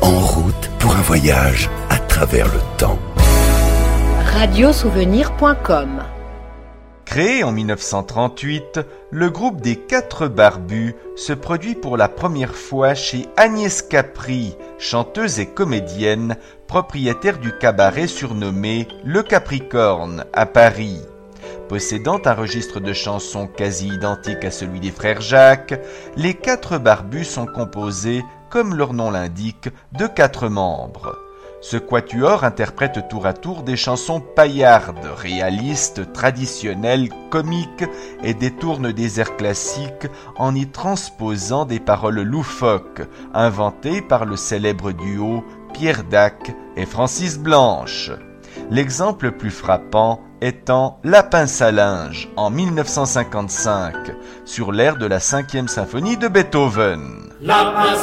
En route pour un voyage à travers le temps. Radiosouvenir.com. Créé en 1938, le groupe des Quatre Barbus se produit pour la première fois chez Agnès Capri, chanteuse et comédienne, propriétaire du cabaret surnommé Le Capricorne à Paris. Possédant un registre de chansons quasi identique à celui des frères Jacques, les Quatre Barbus sont composés, comme leur nom l'indique, de 4 membres. Ce quatuor interprète tour à tour des chansons paillardes, réalistes, traditionnelles, comiques et détourne des airs classiques en y transposant des paroles loufoques, inventées par le célèbre duo Pierre Dac et Francis Blanche. L'exemple le plus frappant étant La Pince à linge en 1955, sur l'air de la 5e symphonie de Beethoven. La pince